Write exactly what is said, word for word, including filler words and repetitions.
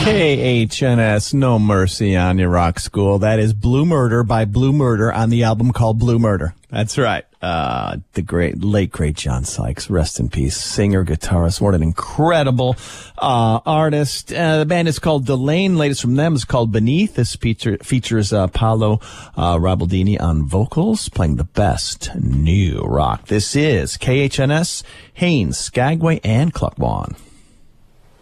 K H N S, No Mercy on Your Rock School. That is Blue Murder by Blue Murder on the album called Blue Murder. That's right. Uh, the great, late great John Sykes, rest in peace. Singer, guitarist, what an incredible, uh, artist. Uh, the band is called Delane. Latest from them is called Beneath. This feature, features, uh, Paolo, uh, Rabaldini on vocals, playing the best new rock. This is K H N S, Haines, Skagway, and Cluckwawn.